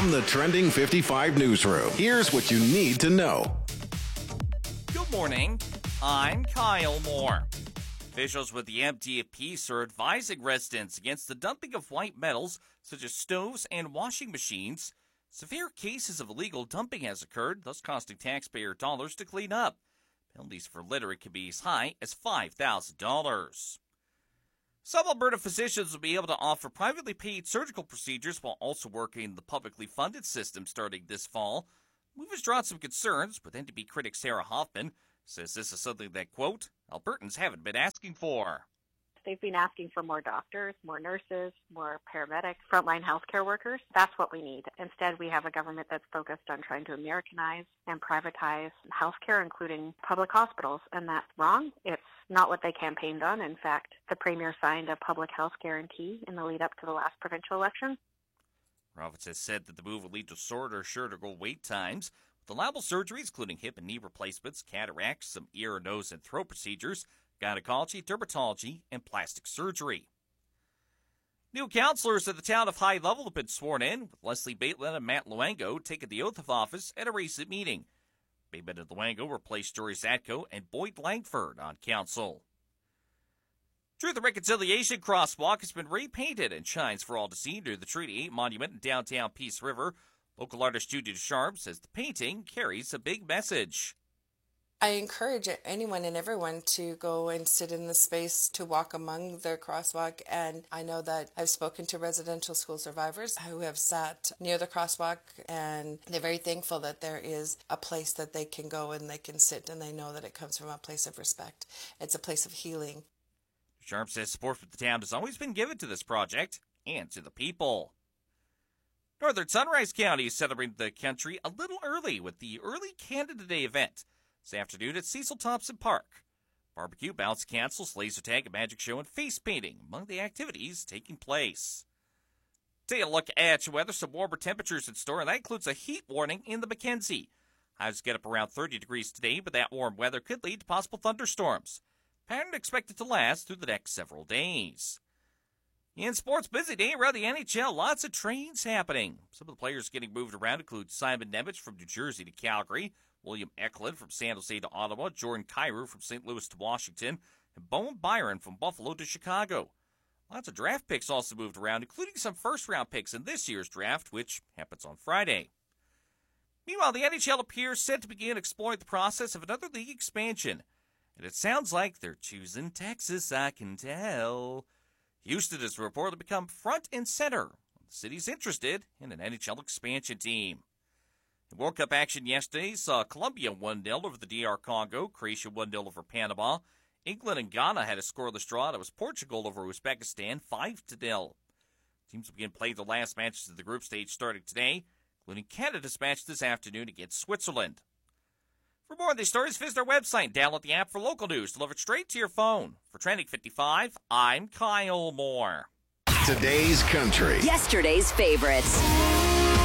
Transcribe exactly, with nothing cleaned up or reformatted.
From the Trending fifty-five newsroom, here's what you need to know. Good morning. I'm Kyle Moore. Officials with the M D P are advising residents against the dumping of white metals such as stoves and washing machines. Severe cases of illegal dumping has occurred, thus costing taxpayer dollars to clean up. Penalties for littering can be as high as five thousand dollars. Some Alberta physicians will be able to offer privately paid surgical procedures while also working in the publicly funded system starting this fall. Move has drawn some concerns, with N D P critic Sarah Hoffman says this is something that, quote, Albertans haven't been asking for. They've been asking for more doctors, more nurses, more paramedics, frontline healthcare workers. That's what we need. Instead, we have a government that's focused on trying to Americanize and privatize healthcare, including public hospitals, and that's wrong. It's not what they campaigned on. In fact, the Premier signed a public health guarantee in the lead up to the last provincial election. Province has said that the move will lead to shorter, shorter wait times, with allowable surgeries including hip and knee replacements, cataracts, some ear, nose, and throat procedures, gynecology, dermatology, and plastic surgery. New councillors at the town of High Level have been sworn in, with Leslie Bateman and Matt Luango taking the oath of office at a recent meeting. Bateman and Luango replaced Jory Zatko and Boyd Langford on council. Truth and Reconciliation Crosswalk has been repainted and shines for all to see near the Treaty eight Monument in downtown Peace River. Local artist Judy Deschamps says the painting carries a big message. I encourage anyone and everyone to go and sit in the space to walk among the crosswalk. And I know that I've spoken to residential school survivors who have sat near the crosswalk, and they're very thankful that there is a place that they can go and they can sit, and they know that it comes from a place of respect. It's a place of healing. Deschamps says support for the town has always been given to this project and to the people. Northern Sunrise County is celebrating the country a little early with the Early Canada Day event this afternoon at Cecil Thompson Park. Barbecue, bounce castles, laser tag, a magic show, and face painting among the activities taking place. Take a look at your weather. Some warmer temperatures in store, and that includes a heat warning in the Mackenzie. Highs get up around thirty degrees today, but that warm weather could lead to possible thunderstorms. Pattern expected to last through the next several days. In sports, busy day around the N H L. Lots of trades happening. Some of the players getting moved around include Simon Nemec from New Jersey to Calgary, William Eklund from San Jose to Ottawa, Jordan Kyrou from Saint Louis to Washington, and Bowen Byron from Buffalo to Chicago. Lots of draft picks also moved around, including some first-round picks in this year's draft, which happens on Friday. Meanwhile, the N H L appears set to begin exploring the process of another league expansion. And it sounds like they're choosing Texas, I can tell. Houston has reportedly become front and center. The city's interested in an N H L expansion team. In World Cup action yesterday saw Colombia one nil over the D R Congo, Croatia one nil over Panama. England and Ghana had a scoreless draw. That was Portugal over Uzbekistan five to nil. Teams will begin playing the last matches of the group stage starting today, including Canada's match this afternoon against Switzerland. For more on these stories, visit our website and download the app for local news delivered straight to your phone. For Trending fifty-five, I'm Kyle Moore. Today's country. Yesterday's favorites.